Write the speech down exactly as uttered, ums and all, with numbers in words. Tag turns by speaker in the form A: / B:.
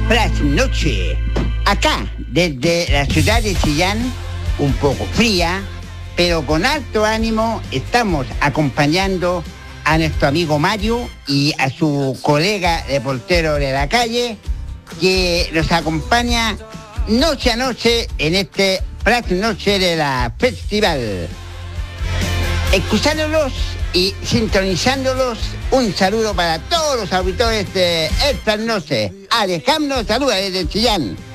A: Trasnoche. Acá, desde la ciudad de Chillán, un poco fría, pero con alto ánimo, estamos acompañando a nuestro amigo Mario y a su colega reportero de la calle, que nos acompaña noche a noche en este Trasnoche de la Festival. Escuchándolos y sintonizándolos, un saludo para todos los auditores de El Trasnoche. Alejandro saluda desde Chillán.